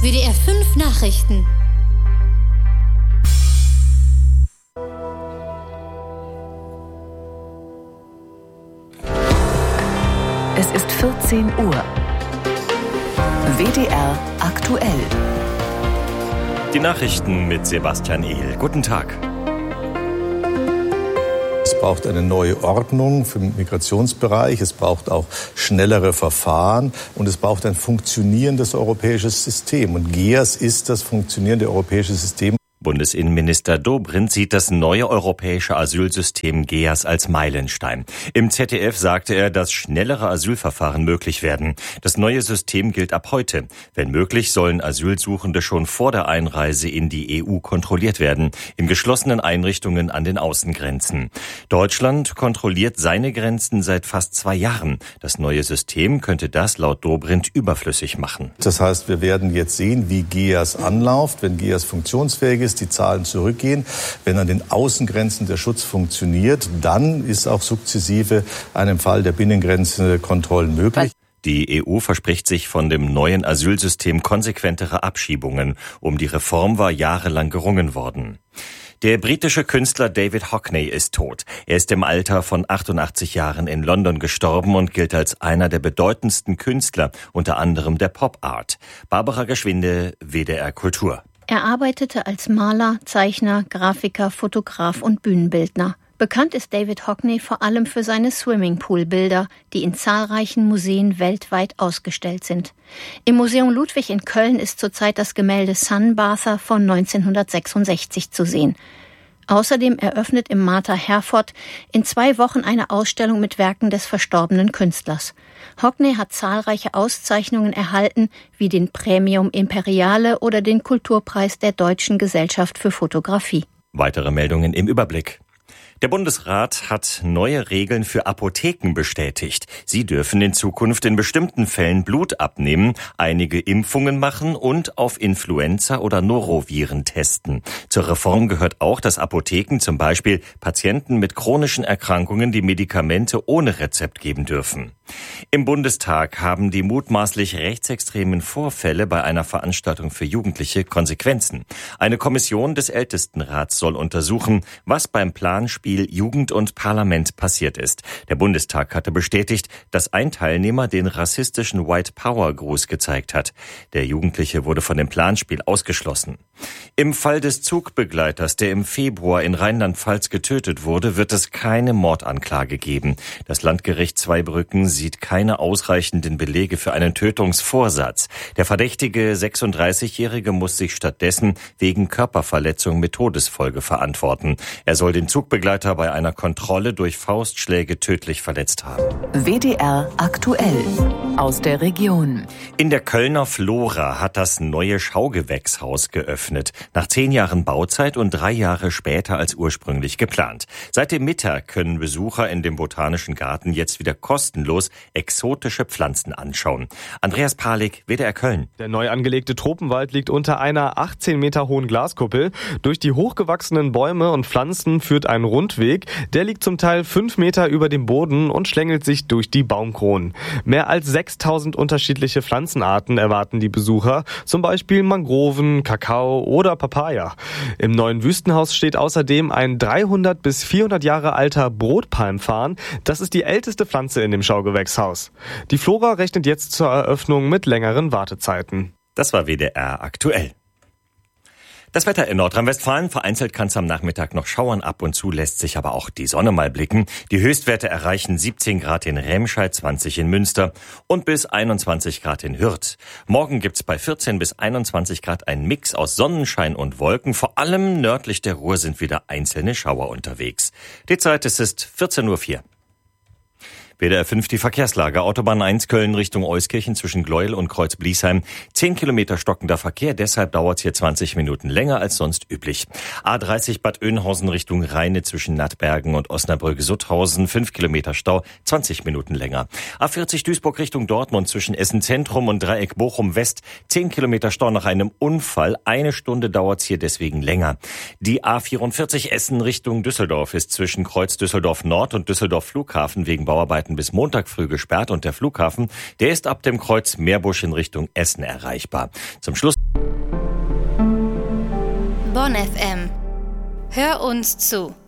WDR 5 Nachrichten. Es ist 14 Uhr. WDR aktuell. Die Nachrichten mit Sebastian Ehl. Guten Tag. Es braucht eine neue Ordnung für den Migrationsbereich, es braucht auch schnellere Verfahren und es braucht ein funktionierendes europäisches System. Und GEAS ist das funktionierende europäische System. Bundesinnenminister Dobrindt sieht das neue europäische Asylsystem GEAS als Meilenstein. Im ZDF sagte er, dass schnellere Asylverfahren möglich werden. Das neue System gilt ab heute. Wenn möglich, sollen Asylsuchende schon vor der Einreise in die EU kontrolliert werden, in geschlossenen Einrichtungen an den Außengrenzen. Deutschland kontrolliert seine Grenzen seit fast 2 Jahren. Das neue System könnte das laut Dobrindt überflüssig machen. Das heißt, wir werden jetzt sehen, wie GEAS anläuft, wenn GEAS funktionsfähig ist, die Zahlen zurückgehen. Wenn an den Außengrenzen der Schutz funktioniert, dann ist auch sukzessive einem Fall der Binnengrenze Kontrollen möglich. Die EU verspricht sich von dem neuen Asylsystem konsequentere Abschiebungen. Um die Reform war jahrelang gerungen worden. Der britische Künstler David Hockney ist tot. Er ist im Alter von 88 Jahren in London gestorben und gilt als einer der bedeutendsten Künstler, unter anderem der Pop-Art. Barbara Geschwinde, WDR Kultur. Er arbeitete als Maler, Zeichner, Grafiker, Fotograf und Bühnenbildner. Bekannt ist David Hockney vor allem für seine Swimmingpool-Bilder, die in zahlreichen Museen weltweit ausgestellt sind. Im Museum Ludwig in Köln ist zurzeit das Gemälde Sunbather von 1966 zu sehen. Außerdem eröffnet im Mater Herford in 2 Wochen eine Ausstellung mit Werken des verstorbenen Künstlers. Hockney hat zahlreiche Auszeichnungen erhalten, wie den Premium Imperiale oder den Kulturpreis der Deutschen Gesellschaft für Fotografie. Weitere Meldungen im Überblick. Der Bundesrat hat neue Regeln für Apotheken bestätigt. Sie dürfen in Zukunft in bestimmten Fällen Blut abnehmen, einige Impfungen machen und auf Influenza oder Noroviren testen. Zur Reform gehört auch, dass Apotheken zum Beispiel Patienten mit chronischen Erkrankungen die Medikamente ohne Rezept geben dürfen. Im Bundestag haben die mutmaßlich rechtsextremen Vorfälle bei einer Veranstaltung für Jugendliche Konsequenzen. Eine Kommission des Ältestenrats soll untersuchen, was beim Planspiel Jugend und Parlament passiert ist. Der Bundestag hatte bestätigt, dass ein Teilnehmer den rassistischen White Power Gruß gezeigt hat. Der Jugendliche wurde von dem Planspiel ausgeschlossen. Im Fall des Zugbegleiters, der im Februar in Rheinland-Pfalz getötet wurde, wird es keine Mordanklage geben. Das Landgericht Zweibrücken sieht keine ausreichenden Belege für einen Tötungsvorsatz. Der verdächtige 36-Jährige muss sich stattdessen wegen Körperverletzung mit Todesfolge verantworten. Er soll den Zugbegleiter bei einer Kontrolle durch Faustschläge tödlich verletzt haben. WDR aktuell aus der Region. In der Kölner Flora hat das neue Schaugewächshaus geöffnet. Nach 10 Jahren Bauzeit und 3 Jahre später als ursprünglich geplant. Seit dem Mittag können Besucher in dem Botanischen Garten jetzt wieder kostenlos exotische Pflanzen anschauen. Andreas Palik, WDR Köln. Der neu angelegte Tropenwald liegt unter einer 18 Meter hohen Glaskuppel. Durch die hochgewachsenen Bäume und Pflanzen führt ein Rundweg. Der liegt zum Teil 5 Meter über dem Boden und schlängelt sich durch die Baumkronen. Mehr als 6000 unterschiedliche Pflanzenarten erwarten die Besucher, zum Beispiel Mangroven, Kakao oder Papaya. Im neuen Wüstenhaus steht außerdem ein 300 bis 400 Jahre alter Brotpalmfarn. Das ist die älteste Pflanze in dem Schaugewächshaus. Die Flora rechnet jetzt zur Eröffnung mit längeren Wartezeiten. Das war WDR aktuell. Das Wetter in Nordrhein-Westfalen. Vereinzelt kann es am Nachmittag noch schauern, ab und zu lässt sich aber auch die Sonne mal blicken. Die Höchstwerte erreichen 17 Grad in Remscheid, 20 in Münster und bis 21 Grad in Hürth. Morgen gibt's bei 14 bis 21 Grad einen Mix aus Sonnenschein und Wolken. Vor allem nördlich der Ruhr sind wieder einzelne Schauer unterwegs. Die Zeit ist 14:04 Uhr. WDR 5 die Verkehrslage. Autobahn 1 Köln Richtung Euskirchen zwischen Gleuel und Kreuz-Bliesheim. 10 Kilometer stockender Verkehr, deshalb dauert es hier 20 Minuten länger als sonst üblich. A30 Bad Oeynhausen Richtung Rheine zwischen Nattbergen und Osnabrück-Sutthausen. 5 Kilometer Stau, 20 Minuten länger. A40 Duisburg Richtung Dortmund zwischen Essen Zentrum und Dreieck Bochum West. 10 Kilometer Stau nach einem Unfall. 1 Stunde dauert es hier deswegen länger. Die A44 Essen Richtung Düsseldorf ist zwischen Kreuz Düsseldorf Nord und Düsseldorf Flughafen wegen Bauarbeiten bis Montag früh gesperrt und der Flughafen, der ist ab dem Kreuz Meerbusch in Richtung Essen erreichbar. Zum Schluss Bonn FM. Hör uns zu.